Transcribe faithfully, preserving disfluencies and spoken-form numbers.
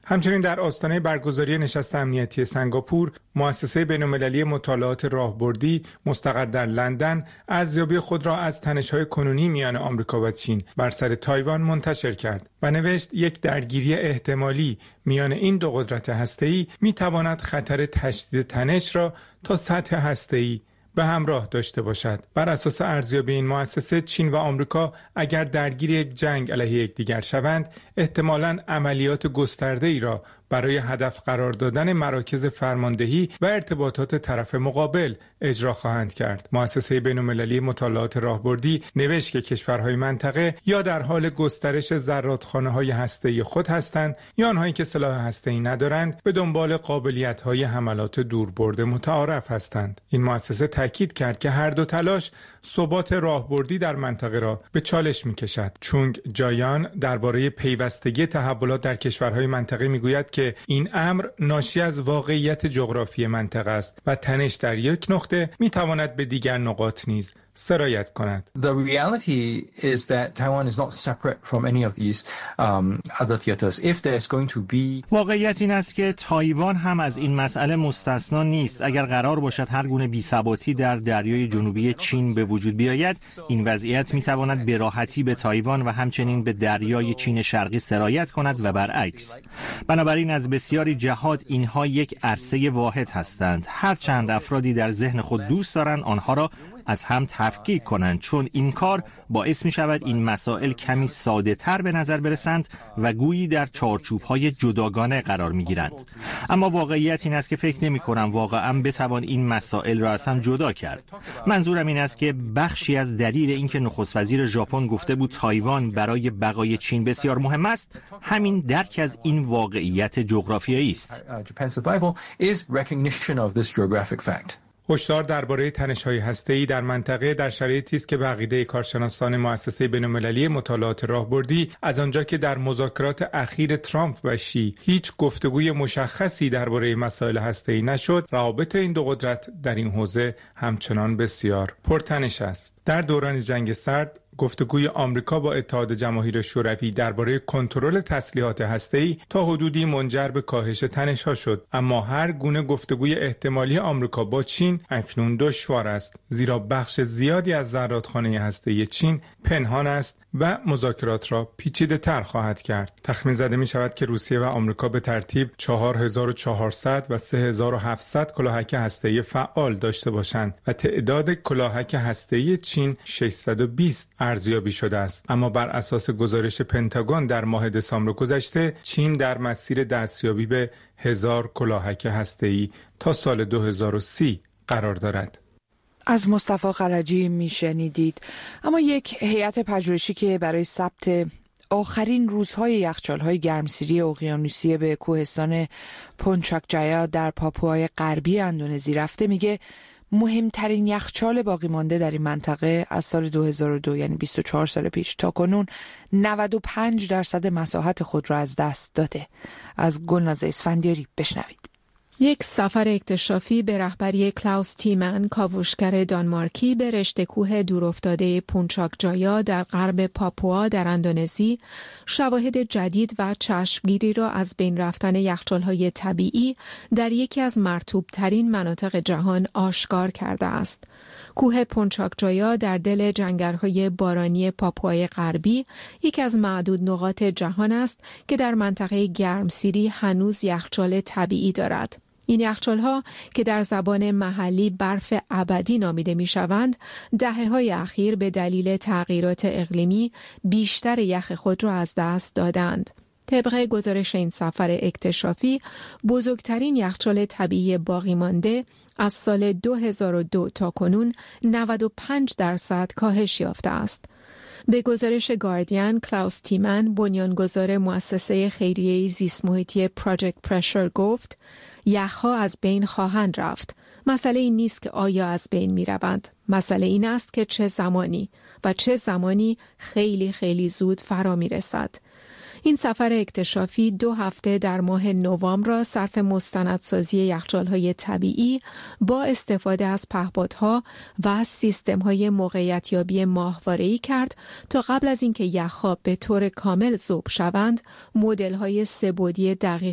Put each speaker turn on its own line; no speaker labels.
همچنین در آستانه برگزاری نشست امنیتی سنگاپور، مؤسسه بین‌المللی مطالعات راهبردی مستقر در لندن ارزیابی خود را از تنش‌های کنونی میان آمریکا و چین بر سر تایوان منتشر کرد و نوشت یک درگیری احتمالی میان این دو قدرت هسته‌ای می‌تواند خطر تشدید تنش را تا سطح هسته‌ای به همراه داشته باشد. بر اساس ارزیابی این مؤسسه، چین و آمریکا اگر درگیر یک جنگ علیه یکدیگر شوند، احتمالاً عملیات گسترده‌ای را برای هدف قرار دادن مراکز فرماندهی و ارتباطات طرف مقابل اجرا خواهند کرد. مؤسسه بین‌المللی مطالعات راهبردی نوشت که کشورهای منطقه یا در حال گسترش زرادخانه‌های هسته‌ای خود هستند یا آنهایی که سلاح هسته‌ای ندارند به دنبال قابلیت‌های حملات دوربرد متعارف هستند. این مؤسسه تاکید کرد که هر دو تلاش ثبات راهبردی در منطقه را به چالش می‌کشد. چونگ جایان درباره پیوستگی تحولات در کشورهای منطقه می‌گوید که این امر ناشی از واقعیت جغرافی منطقه است و تنش در یک نقطه می‌تواند به دیگر نقاط نیز سرایت کند.
The reality is that Taiwan is not separate from any of these um, other theaters. If there's going to be
واقعیت این است که تایوان هم از این مسئله مستثنا نیست. اگر قرار باشد هر گونه بی‌ثباتی در دریای جنوبی چین به وجود بیاید، این وضعیت می‌تواند به راحتی به تایوان و همچنین به دریای چین شرقی سرایت کند و برعکس. بنابراین از بسیاری جهات اینها یک عرصه واحد هستند. هر چند افرادی در ذهن خود دوست دارند آنها را از هم تفکیک کنند، چون این کار باعث می شود این مسائل کمی ساده تر به نظر برسند و گویی در چارچوب های جداگانه قرار می گیرند. اما واقعیت این است که فکر نمی کنم واقعا بتوان این مسائل را از هم جدا کرد. منظورم این است که بخشی از دلیل اینکه نخست وزیر ژاپن گفته بود تایوان برای بقای چین بسیار مهم است، همین درک از این واقعیت جغرافیایی است.
هشدار درباره تنش‌های هسته‌ای در منطقه در شرایطی است که به عقیده کارشناسان مؤسسه بین‌المللی مطالعات راهبردی، از آنجا که در مذاکرات اخیر ترامپ و شی هیچ گفتگوی مشخصی درباره مسائل هسته‌ای نشد، روابط این دو قدرت در این حوزه همچنان بسیار پرتنش است. در دوران جنگ سرد، گفتگوی آمریکا با اتحاد جماهیر شوروی درباره کنترل تسلیحات هسته‌ای تا حدودی منجر به کاهش تنش‌ها شد، اما هر گونه گفتگوی احتمالی آمریکا با چین اکنون دشوار است، زیرا بخش زیادی از زرادخانه هسته‌ای چین پنهان است و مذاکرات را پیچیده‌تر خواهد کرد. تخمین زده می‌شود که روسیه و آمریکا به ترتیب چهار هزار و چهارصد و سه هزار و هفتصد کلاهک هسته‌ای فعال داشته باشند و تعداد کلاهک هسته‌ای چین ششصد و بیست ارزیابی شده است. اما بر اساس گزارش پنتاگون در ماه دسامبر گذشته، چین در مسیر دستیابی به هزار کلاهک هسته‌ای تا سال دو هزار و سی قرار دارد.
از مصطفی خلجی میشنیدید. اما یک هیئت پژوهشی که برای ثبت آخرین روزهای یخچال‌های گرمسیری اقیانوسیه به کوهستان پونچاک جایا در پاپوهای غربی اندونزی رفته، میگه مهمترین یخچال باقی مانده در این منطقه از سال دو هزار و دو، یعنی بیست و چهار سال پیش تا کنون نود و پنج درصد مساحت خود را از دست داده. از گلناز اسفندیاری بشنوید.
یک سفر اکتشافی به رهبری کلاوس تیمن، کاوشگر دانمارکی، به رشته کوه دورافتاده پونچاک جایا در غرب پاپوا در اندونزی شواهد جدید و چشمگیری را از بین رفتن یخچال‌های طبیعی در یکی از مرطوب‌ترین مناطق جهان آشکار کرده است. کوه پونچاک جایا در دل جنگل‌های بارانی پاپوای غربی یکی از معدود نقاط جهان است که در منطقه گرمسیری هنوز یخچال طبیعی دارد. این یخچال‌ها که در زبان محلی برف ابدی نامیده می‌شوند، دهه‌های اخیر به دلیل تغییرات اقلیمی بیشتر یخ خود را از دست دادند. طبق گزارش این سفر اکتشافی، بزرگترین یخچال طبیعی باقی مانده از سال دو هزار و دو تا کنون نود و پنج درصد کاهش یافته است. به گزارش گاردین، کلاوس تیمن، بنیانگذار مؤسسه خیریه زیست محیطی پراجکت پرشر، گفت یخها از بین خواهند رفت. مسئله این نیست که آیا از بین می روند. مسئله این است که چه زمانی و چه زمانی خیلی خیلی زود فرا می رسد. این سفر اکتشافی دو هفته در ماه نوامبر را صرف مستندسازی یخچال‌های طبیعی با استفاده از پهپادها و سیستم‌های موقعیت‌یابی ماهواره‌ای کرد تا قبل از اینکه یخ‌ها به طور کامل ذوب شوند، مدل‌های سه‌بعدی دقیق